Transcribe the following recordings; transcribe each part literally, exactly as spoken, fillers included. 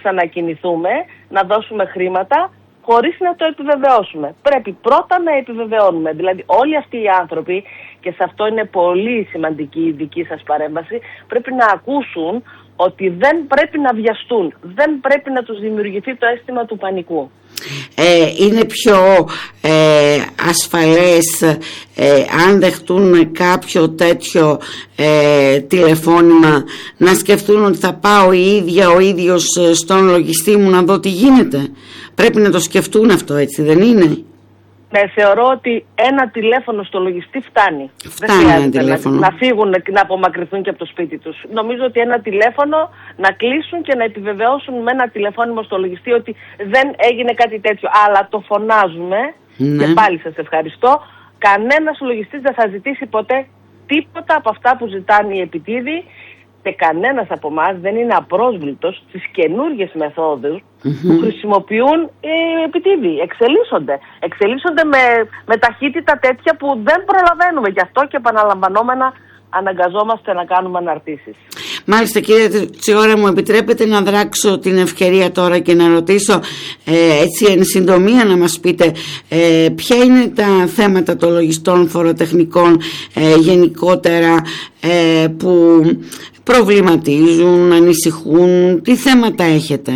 ξανακινηθούμε, να δώσουμε χρήματα χωρίς να το επιβεβαιώσουμε. Πρέπει πρώτα να επιβεβαιώνουμε. Δηλαδή όλοι αυτοί οι άνθρωποι, και σε αυτό είναι πολύ σημαντική η δική σας παρέμβαση, πρέπει να ακούσουν ότι δεν πρέπει να βιαστούν, δεν πρέπει να τους δημιουργηθεί το αίσθημα του πανικού. Ε, είναι πιο ε, ασφαλές ε, αν δεχτούν κάποιο τέτοιο ε, τηλεφώνημα να σκεφτούν ότι θα πάω η ίδια ο ίδιος στον λογιστή μου να δω τι γίνεται. Πρέπει να το σκεφτούν αυτό, έτσι δεν είναι? Ναι, θεωρώ ότι ένα τηλέφωνο στο λογιστή φτάνει. Φτάνει δεν ένα τηλέφωνο. Να, να φύγουν και να απομακρυνθούν και από το σπίτι τους. Νομίζω ότι ένα τηλέφωνο να κλείσουν και να επιβεβαιώσουν με ένα τηλεφώνημα στο λογιστή ότι δεν έγινε κάτι τέτοιο. Αλλά το φωνάζουμε, ναι. Και πάλι σας ευχαριστώ. Κανένας λογιστής δεν θα ζητήσει ποτέ τίποτα από αυτά που ζητάνε οι επιτίδοι. Και κανένας από εμάς δεν είναι απρόσβλητος στις καινούργιες μεθόδους mm-hmm. που χρησιμοποιούν οι επιτίδοι. Εξελίσσονται. Εξελίσσονται με, με ταχύτητα τέτοια που δεν προλαβαίνουμε. Γι' αυτό και επαναλαμβανόμενα αναγκαζόμαστε να κάνουμε αναρτήσεις. Μάλιστα, κύριε Τσιώρα, μου επιτρέπετε να δράξω την ευκαιρία τώρα και να ρωτήσω ε, έτσι εν συντομία να μας πείτε ε, ποια είναι τα θέματα των λογιστών φοροτεχνικών ε, γενικότερα ε, που προβληματίζουν, ανησυχούν, τι θέματα έχετε?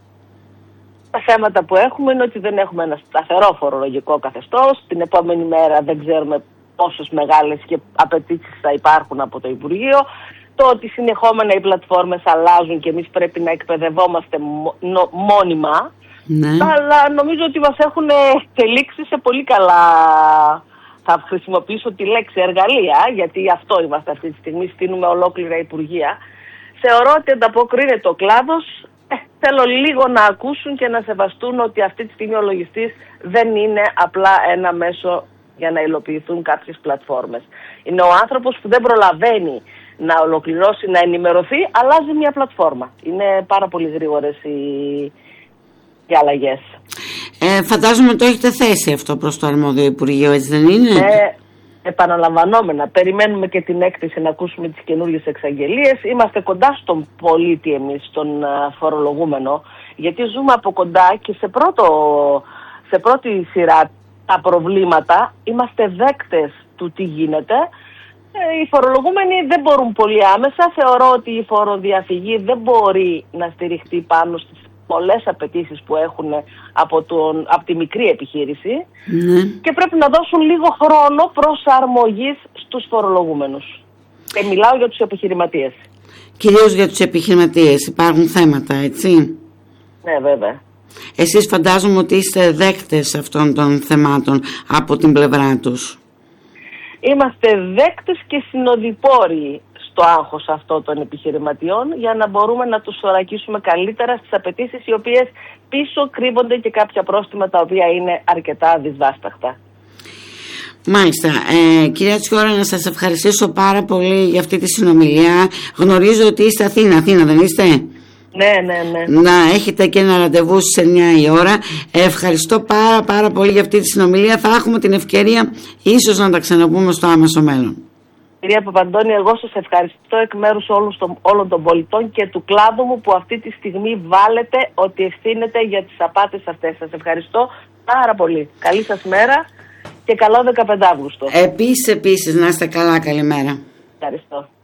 Τα θέματα που έχουμε είναι ότι δεν έχουμε ένα σταθερό φορολογικό καθεστώς. Την επόμενη μέρα δεν ξέρουμε πόσες μεγάλες και απαιτήσεις θα υπάρχουν από το Υπουργείο. Το ότι συνεχόμενα οι πλατφόρμες αλλάζουν και εμείς πρέπει να εκπαιδευόμαστε μόνιμα. Ναι. Αλλά νομίζω ότι μας έχουν τελείξει σε πολύ καλά, θα χρησιμοποιήσω τη λέξη, εργαλεία, γιατί αυτό είμαστε αυτή τη στιγμή, στείλουμε ολόκληρα υπουργεία. Θεωρώ ότι ανταποκρίνεται ο κλάδος. Ε, θέλω λίγο να ακούσουν και να σεβαστούν ότι αυτή τη στιγμή ο λογιστής δεν είναι απλά ένα μέσο για να υλοποιηθούν κάποιες πλατφόρμες. Είναι ο άνθρωπος που δεν προλαβαίνει να ολοκληρώσει, να ενημερωθεί, αλλάζει μια πλατφόρμα. Είναι πάρα πολύ γρήγορες οι, οι αλλαγές. Ε, φαντάζομαι το έχετε θέσει αυτό προς το αρμόδιο Υπουργείο, έτσι δεν είναι? Ε, επαναλαμβανόμενα. Περιμένουμε και την έκθεση να ακούσουμε τις καινούργιες εξαγγελίες. Είμαστε κοντά στον πολίτη εμείς, στον φορολογούμενο, γιατί ζούμε από κοντά και σε, πρώτο, σε πρώτη σειρά τα προβλήματα είμαστε δέκτες του τι γίνεται. Οι φορολογούμενοι δεν μπορούν πολύ άμεσα. Θεωρώ ότι η φοροδιαφυγή δεν μπορεί να στηριχτεί πάνω στις πολλές απαιτήσεις που έχουν από, τον, από τη μικρή επιχείρηση ναι. Και πρέπει να δώσουν λίγο χρόνο προσαρμογής στους φορολογούμενους. Και μιλάω για τους επιχειρηματίες. Κυρίως για τους επιχειρηματίες υπάρχουν θέματα, έτσι? Ναι, βέβαια. Εσείς φαντάζομαι ότι είστε δέκτες αυτών των θεμάτων από την πλευρά τους. Είμαστε δέκτες και συνοδοιπόροι στο άγχος αυτό των επιχειρηματιών για να μπορούμε να τους θωρακίσουμε καλύτερα στις απαιτήσεις, οι οποίες πίσω κρύβονται και κάποια πρόστιμα τα οποία είναι αρκετά δυσβάσταχτα. Μάλιστα. Ε, κυρία Τσιώρα, να σας ευχαριστήσω πάρα πολύ για αυτή τη συνομιλία. Γνωρίζω ότι είστε Αθήνα, Αθήνα δεν είστε? Ναι, ναι, ναι. Να έχετε και ένα ραντεβού στις εννιά η ώρα. Ευχαριστώ πάρα πάρα πολύ για αυτή τη συνομιλία. Θα έχουμε την ευκαιρία ίσως να τα ξαναπούμε στο άμεσο μέλλον. Κυρία Παπαντώνη, εγώ σας ευχαριστώ εκ μέρους όλων των πολιτών και του κλάδου μου που αυτή τη στιγμή βάλετε ότι ευθύνεται για τις απάτες αυτές. Σας ευχαριστώ πάρα πολύ. Καλή σας μέρα και καλό δεκαπέντε Αυγούστου. Επίσης, επίσης, να είστε καλά. Καλημέρα. Ευχαριστώ.